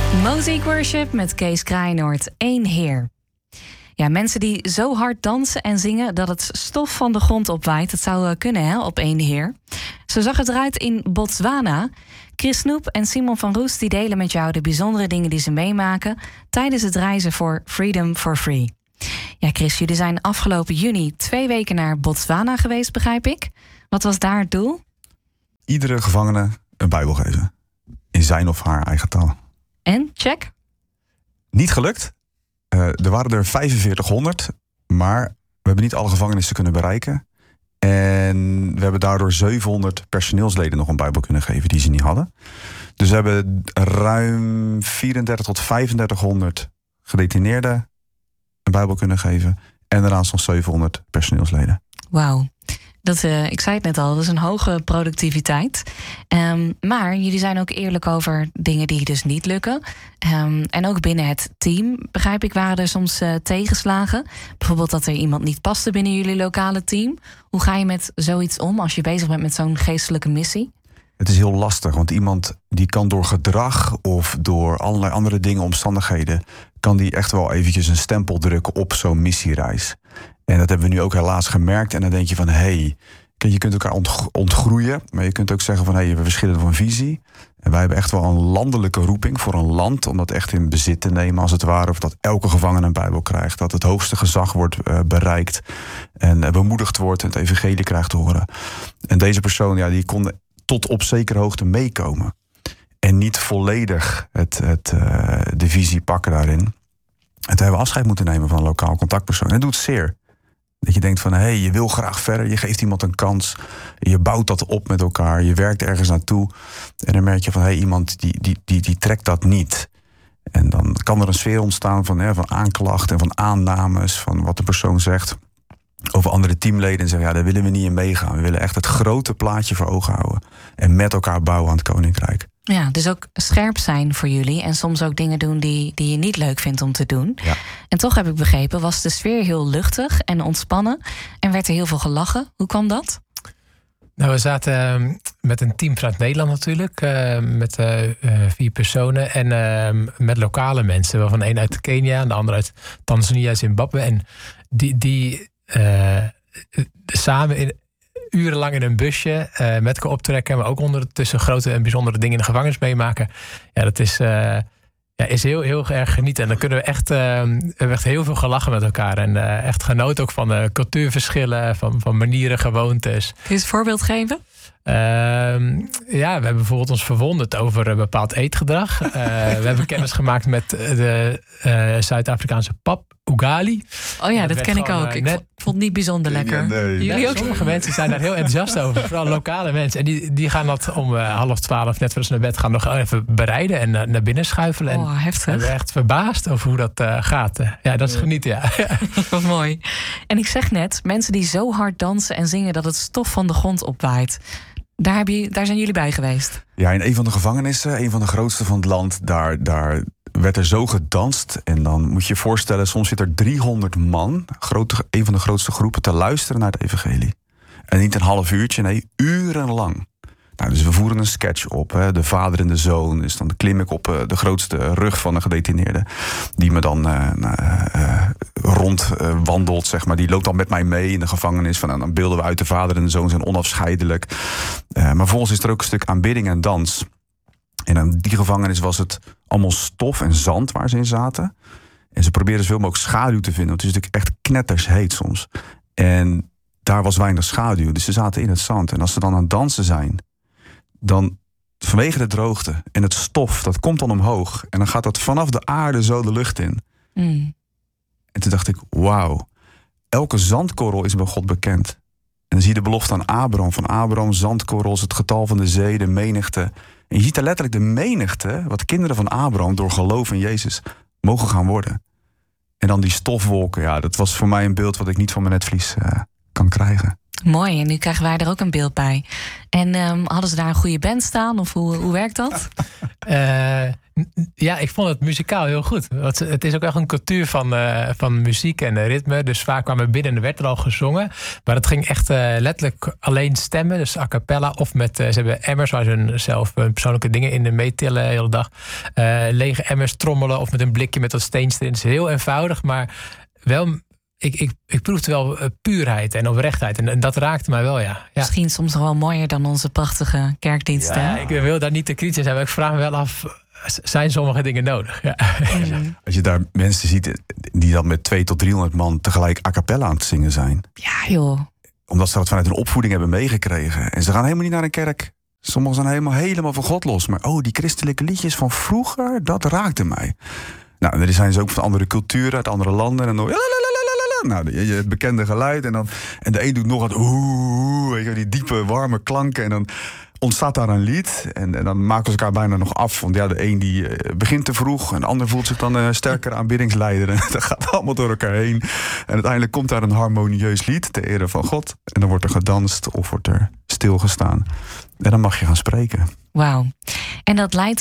Mosaic Worship met Kees Kraaienoord, één Heer. Ja, mensen die zo hard dansen en zingen dat het stof van de grond opwaait. Dat zou kunnen, hè, op één Heer. Zo zag het eruit in Botswana. Chris Snoep en Simon van Roest die delen met jou de bijzondere dingen die ze meemaken tijdens het reizen voor Freedom for Free. Ja, Chris, jullie zijn afgelopen juni 2 weken naar Botswana geweest, begrijp ik. Wat was daar het doel? Iedere gevangene een Bijbel geven. In zijn of haar eigen taal. En? Check? Niet gelukt. Er waren er 4500, maar we hebben niet alle gevangenissen kunnen bereiken. En we hebben daardoor 700 personeelsleden nog een Bijbel kunnen geven die ze niet hadden. Dus we hebben ruim 34 tot 3500 gedetineerden een Bijbel kunnen geven. En daarnaast nog 700 personeelsleden. Wauw. Ik zei het net al, dat is een hoge productiviteit. Maar jullie zijn ook eerlijk over dingen die dus niet lukken. En ook binnen het team, begrijp ik, waren er soms tegenslagen. Bijvoorbeeld dat er iemand niet paste binnen jullie lokale team. Hoe ga je met zoiets om als je bezig bent met zo'n geestelijke missie? Het is heel lastig, want iemand die kan door gedrag of door allerlei andere dingen, omstandigheden, kan die echt wel eventjes een stempel drukken op zo'n missiereis. En dat hebben we nu ook helaas gemerkt. En dan denk je van, hey, je kunt elkaar ontgroeien, maar je kunt ook zeggen van, hey, we verschillen van visie. En wij hebben echt wel een landelijke roeping voor een land om dat echt in bezit te nemen, als het ware. Of dat elke gevangene een Bijbel krijgt, dat het hoogste gezag wordt bereikt en bemoedigd wordt en het evangelie krijgt te horen. En deze persoon, ja, die kon tot op zekere hoogte meekomen. En niet volledig de visie pakken daarin. En toen hebben we afscheid moeten nemen van een lokaal contactpersoon. En dat doet zeer. Dat je denkt van, hey, je wil graag verder. Je geeft iemand een kans. Je bouwt dat op met elkaar. Je werkt ergens naartoe. En dan merk je van, hey, iemand die trekt dat niet. En dan kan er een sfeer ontstaan van aanklachten en van aannames, van wat de persoon zegt over andere teamleden. En zeggen, ja, daar willen we niet in meegaan. We willen echt het grote plaatje voor ogen houden. En met elkaar bouwen aan het Koninkrijk. Ja, dus ook scherp zijn voor jullie. En soms ook dingen doen die je niet leuk vindt om te doen. Ja. En toch heb ik begrepen, was de sfeer heel luchtig en ontspannen. En werd er heel veel gelachen. Hoe kwam dat? Nou, we zaten met een team vanuit Nederland natuurlijk. Met 4 personen. En met lokale mensen. Waarvan één uit Kenia en de andere uit Tanzania, Zimbabwe. En die samen urenlang in een busje met elkaar optrekken, maar ook ondertussen grote en bijzondere dingen in de gevangenis meemaken. Ja, dat is heel, heel erg genieten. En dan kunnen we we hebben echt heel veel gelachen met elkaar. En echt genoten ook van cultuurverschillen, van manieren, gewoontes. Kun je eens een voorbeeld geven? We hebben bijvoorbeeld ons verwonderd over een bepaald eetgedrag. We hebben kennis gemaakt met de Zuid-Afrikaanse pap, Ugali. Oh ja, dat ken ik ook. Ik vond het niet bijzonder lekker. Nee. Jullie ook? Sommige mensen zijn daar heel enthousiast over. Vooral lokale mensen. En die gaan dat om 11:30, net voor ze naar bed gaan, nog even bereiden en naar binnen schuifelen. Oh, heftig. En we zijn echt verbaasd over hoe dat gaat. Ja, dat is genieten, ja. Wat mooi. En ik zeg net, mensen die zo hard dansen en zingen dat het stof van de grond opwaait. Daar zijn jullie bij geweest. Ja, in een van de gevangenissen, een van de grootste van het land, daar werd er zo gedanst. En dan moet je je voorstellen, soms zit er 300 man, een van de grootste groepen, te luisteren naar het evangelie. En niet een half uurtje, nee, urenlang. Nou, dus we voeren een sketch op, hè, de vader en de zoon. Dus dan klim ik op de grootste rug van een gedetineerde, die me dan rondwandelt, zeg maar. Die loopt dan met mij mee in de gevangenis. Dan beelden we uit, de vader en de zoon zijn onafscheidelijk. Maar vervolgens is er ook een stuk aanbidding en dans. En in die gevangenis was het allemaal stof en zand waar ze in zaten. En ze probeerden zoveel mogelijk schaduw te vinden. Want het is natuurlijk echt knettersheet soms. En daar was weinig schaduw. Dus ze zaten in het zand. En als ze dan aan het dansen zijn, dan vanwege de droogte en het stof, dat komt dan omhoog. En dan gaat dat vanaf de aarde zo de lucht in. Mm. En toen dacht ik, wauw. Elke zandkorrel is bij God bekend. En dan zie je de belofte aan Abraham. Van Abraham, zandkorrels, het getal van de zee, de menigte. En je ziet daar letterlijk de menigte, wat kinderen van Abraham door geloof in Jezus mogen gaan worden. En dan die stofwolken, ja, dat was voor mij een beeld wat ik niet van mijn netvlies kan krijgen. Mooi, en nu krijgen wij er ook een beeld bij. En hadden ze daar een goede band staan? Of hoe werkt dat? Ja, ik vond het muzikaal heel goed. Want het is ook echt een cultuur van muziek en ritme. Dus vaak kwamen we binnen en werd er al gezongen. Maar het ging echt letterlijk alleen stemmen. Dus a cappella of met... ze hebben emmers waar ze zelf persoonlijke dingen in meetillen de hele dag. Lege emmers trommelen of met een blikje met wat steentjes erin. Het is heel eenvoudig, maar wel... Ik proefde wel puurheid en oprechtheid. En dat raakte mij wel, ja. Misschien soms nog wel mooier dan onze prachtige kerkdiensten. Ja, ik wil daar niet te kritisch zijn, maar ik vraag me wel af... zijn sommige dingen nodig? Ja. Als je daar mensen ziet die dan met 200 tot 300 man tegelijk a cappella aan het zingen zijn. Ja, joh. Omdat ze dat vanuit hun opvoeding hebben meegekregen. En ze gaan helemaal niet naar een kerk. Sommigen zijn helemaal van God los. Maar die christelijke liedjes van vroeger, dat raakte mij. Nou, er zijn ze ook van andere culturen, uit andere landen. En dan... Nou, het bekende geluid. En de een doet nog wat weet je, die diepe, warme klanken. En dan ontstaat daar een lied. En dan maken ze elkaar bijna nog af. Want de een die begint te vroeg. En de ander voelt zich dan sterker aanbiddingsleider. En dat gaat allemaal door elkaar heen. En uiteindelijk komt daar een harmonieus lied ter ere van God. En dan wordt er gedanst of wordt er stilgestaan. En dan mag je gaan spreken. Wauw. En dat leidt